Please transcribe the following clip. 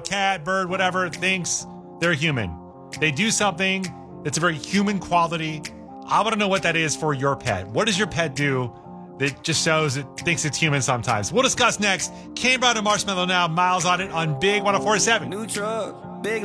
cat, bird, whatever, thinks they're human. They do something that's a very human quality. I want to know what that is for your pet. What does your pet do that just shows it thinks it's human sometimes? We'll discuss next. Kane Brown and Marshmallow now. Miles on it on Big 104.7. New truck, big